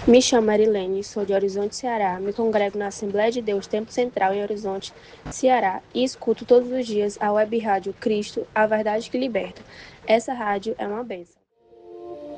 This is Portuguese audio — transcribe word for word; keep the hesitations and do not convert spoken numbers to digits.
Me chamo Marilene, sou de Horizonte, Ceará. Me congrego na Assembleia de Deus Tempo Central em Horizonte, Ceará, e escuto todos os dias a web rádio Cristo, a verdade que liberta. Essa rádio é uma bênção.